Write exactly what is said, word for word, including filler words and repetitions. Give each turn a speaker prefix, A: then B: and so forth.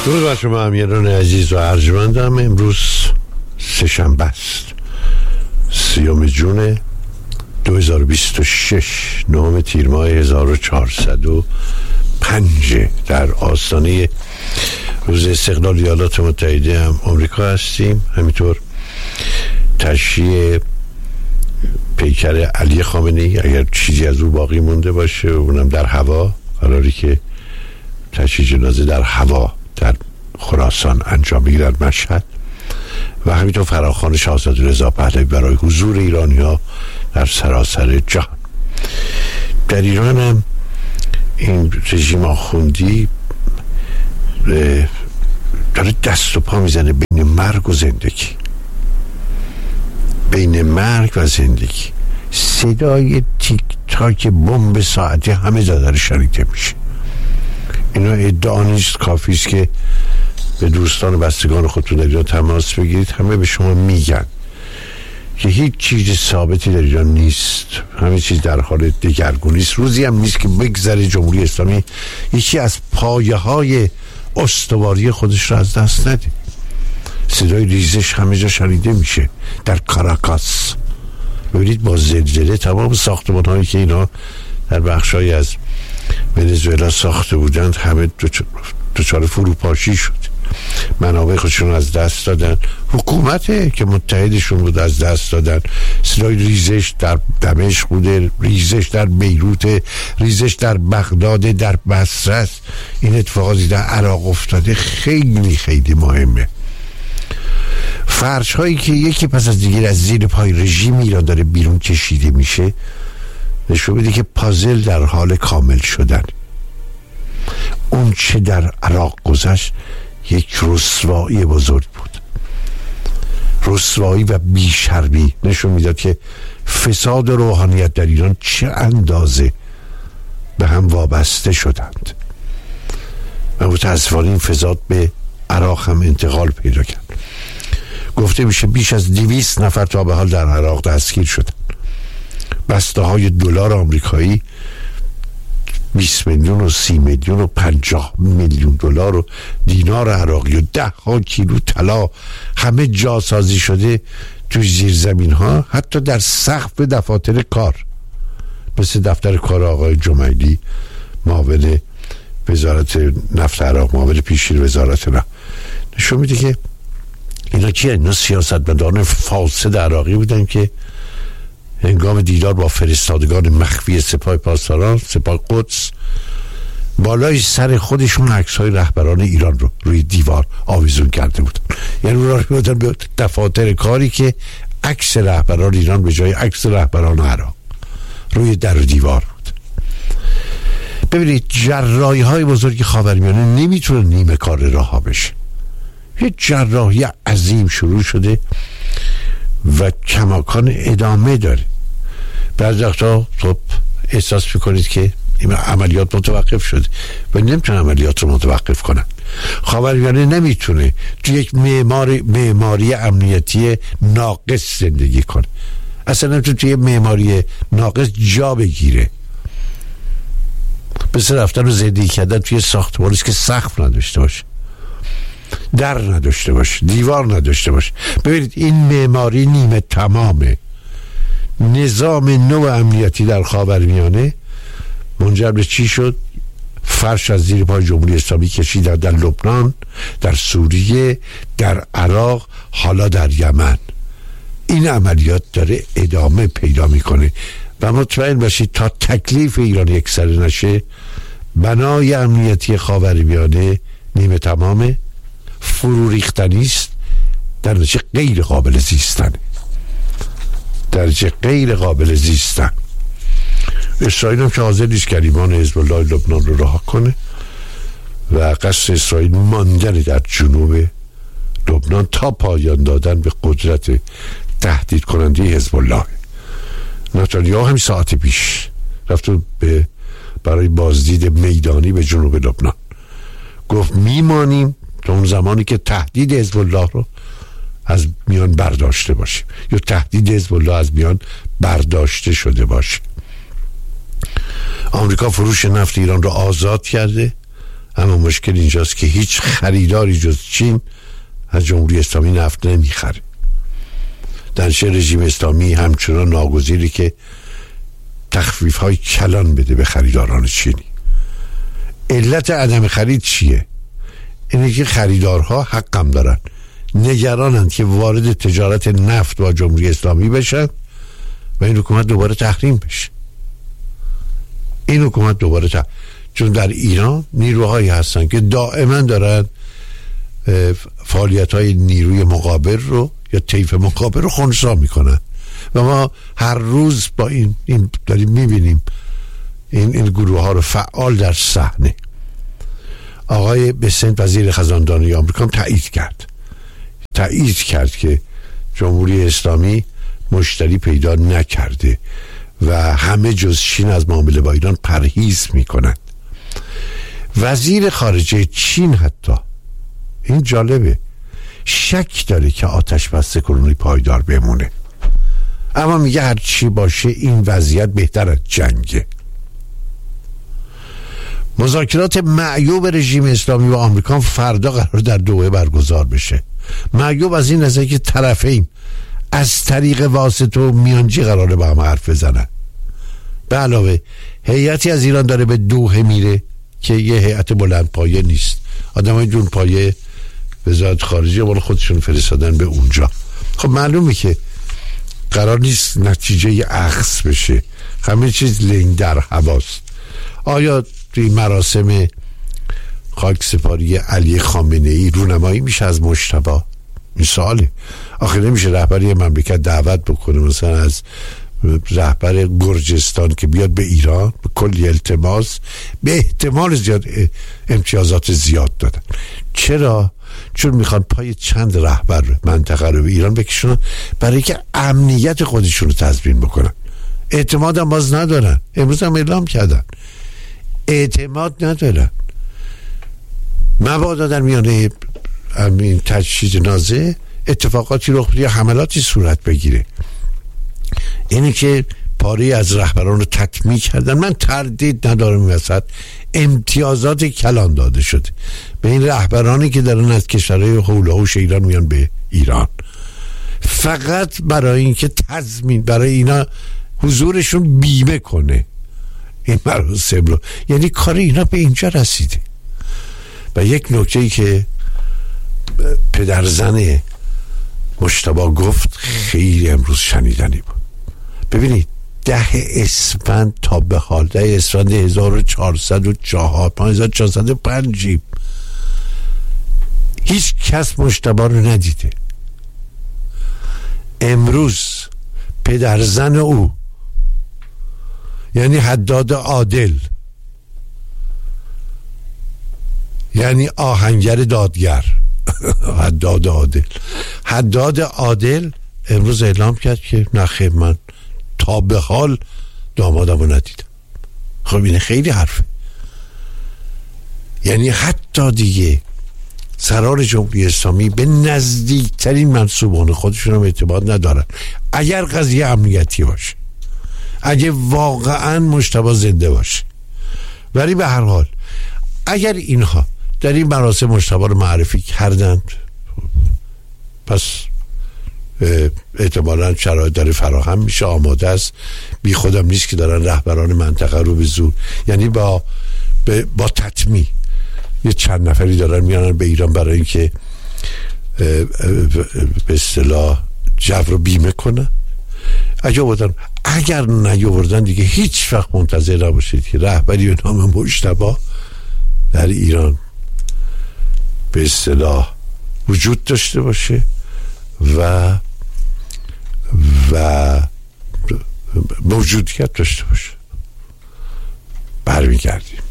A: درود بر شما امیران عزیز و ارجمندم. امروز سه‌شنبه است، سیوم جون دو هزار و بیست و شش، نهم تیر ماه هزار و چهارصد و پنج، در آستانه روز استقلال ایالات متحده هم آمریکا هستیم. همینطور تشییع پیکر علی خامنه‌ای، اگر چیزی از او باقی مونده باشه، اونم در هوا، قراری که تشییع جنازه در هوا در خراسان انجام بگیرد، مشهد. و همینطور فراخوان شاهزاده رضا پهلوی برای حضور ایرانی‌ها در سراسر جهان. در ایران هم این رژیم آخوندی داره دست و پا میزنه بین مرگ و زندگی، بین مرگ و زندگی. صدای تیک تاک بمب ساعتی همه جا داره شنیده میشه. اینا ادعا نیست، کافی است که به دوستان و بستگان خودتون در ایران تماس بگیرید، همه به شما میگن که هیچ چیز ثابتی در ایران نیست، همه چیز در حال دگرگونی است. روزی هم نیست که بگذره جمهوری اسلامی یکی از پایه های استواری خودش را از دست نده. صدای ریزش همه جا شنیده میشه. در کاراکاس ببینید با زلزله تمام ساختمان هایی که اینا در بخشای از ونزوئلا ساخته بودند همه دچار فروپاشی شد، منابع خودشون از دست دادن، حکومته که متحدشون بود از دست دادن. صدای ریزش در دمشق بوده، ریزش در بیروت، ریزش در بغداد، در بصره است. این اتفاقاتی در عراق افتاده خیلی خیلی مهمه. فرش هایی که یکی پس از دیگر از زیر پای رژیم ایران داره بیرون کشیده میشه نشون میده که پازل در حال کامل شدن. اون چه در عراق گذشت یک رسوایی بزرگ بود، رسوایی و بیشرمی. نشون میداد که فساد روحانیت در ایران چه اندازه به هم وابسته شدند و متاسفانه این فساد به عراق هم انتقال پیدا کرد. گفته میشه بیش از دویست نفر تا به حال در عراق دستگیر شدند. بسته های دلار آمریکایی بیست میلیون و سی میلیون و پنجاه میلیون دلار و دینار عراقی و ده ها کیلو طلا همه جاسازی شده تو زیرزمین ها، حتی در سقف دفاتر کار، مثل دفتر کار آقای جمیلی، معاون وزارت نفت عراق، معاون پیشین وزارت نفت. نشون میده که اینا چیه؟ اینا سیاستمداران فاسد عراقی بودن که هنگام دیدار با فرستادگان مخفی سپاه پاسداران، سپاه قدس، بالای سر خودشون عکس‌های رهبران ایران رو روی دیوار آویزون کرده بودن. یعنی اون رو بودن به دفاتر کاری که عکس رهبران ایران به جای عکس رهبران عراق روی در و دیوار بود. ببینید جراحی های بزرگ خاورمیانه نمیتونه نیمه کار رها بشه. یه جراحی عظیم شروع شده و کماکان ادامه داره. بعضی وقتا خب احساس میکنید که این عملیات متوقف شده و نمیتونه عملیات رو متوقف کنن. خاورمیانه نمیتونه تو یک معماری معماری امنیتی ناقص زندگی کنه، اصلا نمیتونه توی معماری ناقص جا بگیره. مثل رفتن و زندگی کردن توی ساختمانی که سقف نداشته باشه، در نداشته باشه، دیوار نداشته باشه. ببینید این معماری نیمه تمامه. نظام نو امنیتی در خاورمیانه منجر به چی شد؟ فرش از زیر پای جمهوری اسلامی کشیدن در لبنان، در سوریه، در عراق، حالا در یمن. این عملیات داره ادامه پیدا میکنه و مطمئن باشید تا تکلیف ایران یکسره نشه بنای امنیتی خاورمیانه نیمه تمامه، فرو ریختنی است، در نتیجه غیر قابل زیستن، در نتیجه غیر قابل زیستن. اسرائیل هم که حاضر نیست گریبان حزب الله لبنان رو رها کنه و قصد اسرائیل ماندن در جنوب لبنان تا پایان دادن به قدرت تهدید کننده حزب الله. نتانیاهو همین ساعت پیش رفت به برای بازدید میدانی به جنوب لبنان، گفت میمانیم تا اون زمانی که تهدید حزب الله رو از میان برداشته باشیم یا تهدید حزب الله از میان برداشته شده باشه. آمریکا فروش نفت ایران رو آزاد کرده اما مشکل اینجاست که هیچ خریداری جز چین از جمهوری اسلامی نفت نمیخره. در چه رژیم اسلامی همچنان ناگزیری که تخفیف های کلان بده به خریداران چینی. علت عدم خرید چیه؟ اینه که خریدارها حقم دارن، نگرانند که وارد تجارت نفت با جمهوری اسلامی بشن و این حکومت دوباره تحریم بشه. این حکومت دوباره تحریم، چون در ایران نیروهایی هستن که دائما دارن فعالیت های نیروی مقابل رو یا طیف مقابل رو خنثی میکنن و ما هر روز با این, این داریم میبینیم این, این گروه ها رو فعال در صحنه. آقای بسنت وزیر خزانداری آمریکا تایید کرد تایید کرد که جمهوری اسلامی مشتری پیدا نکرده و همه جز چین از معامله با ایران پرهیز میکنند. وزیر خارجه چین حتی، این جالبه، شک داره که آتش بس کنونی پایدار بمونه، اما میگه هر چی باشه این وضعیت بهتر از جنگه. مذاکرات معیوب رژیم اسلامی و آمریکا فردا قرار در دوحه برگزار بشه. معیوب از این نظر که طرفین از طریق واسطه و میانجی قراره با هم حرف بزنن. به علاوه هیئتی از ایران داره به دوحه میره که یه هیئت بلند پایه نیست، آدمای جون پایه وزارت خارجه بالا خودشون فرستادن به اونجا. خب معلومه که قرار نیست نتیجه اخذ بشه، همه چیز لنگ در هواست. آیا توی مراسم خاک سپاری علی خامنه ای رونمایی میشه از مجتبی؟ مثاله. آخه نمیشه رهبری مملکت دعوت بکنه مثلا از رهبر گرجستان که بیاد به ایران به کلی التماس، به احتمال زیاد امتیازات زیاد دادن. چرا؟ چون میخوان پای چند رهبر منطقه رو به ایران بکشونن برای که امنیت خودشون رو تضمین بکنن. اعتماد هم باز ندارن، امروز هم اعلام کردن اعتماد ندارن. مبادا در میانه این تجهیز نازه اتفاقاتی رخ بده یا حملاتی صورت بگیره. اینی که پاره از رهبران رو تطمیع کردن. من تردید ندارم این وسط امتیازات کلان داده شده به این رهبرانی که دارن از کشورهای حول و حوش ایران میان به ایران، فقط برای اینکه تضمین برای اینا حضورشون بیمه کنه این مراسم رو. یعنی کار اینا به اینجا رسیده. و یک نکته‌ای که پدرزن مجتبی گفت خیلی امروز شنیدنی بود. ببینید ده اسفند تا به حال ده اسفند هزار و چهارصد و چهار هزار و چهارصد و پنج هیچ کس مجتبی رو ندیده. امروز پدرزن او یعنی حداد عادل، یعنی آهنگر دادگر حداد عادل حداد عادل امروز اعلام کرد که نخیر من تا به حال دامادم رو ندیدم. خب اینه خیلی حرفه. یعنی حتی دیگه سران جمهوری اسلامی به نزدیکترین منصوبان خودشون هم اعتماد ندارن. اگر قضیه امنیتی باشه، اگه واقعا مجتبی زنده باشه، ولی به هر حال اگر اینها در این مراسم مجتبی رو معرفی کردند، پس احتمالاً شرایط داره فراهم میشه، آماده است. بی خودم نیست که دارن رهبران منطقه رو به زور، یعنی با با تطمیع یه چند نفری دارن میانن به ایران برای اینکه به اصطلاح جو رو بیمه کنن. اگه بودن اگر نیاوردن دیگه هیچ وقت منتظر نباشید که رهبری به نام مجتبی در ایران به اصطلاح وجود داشته باشه و و موجودیت داشته باشه. برمیگردیم.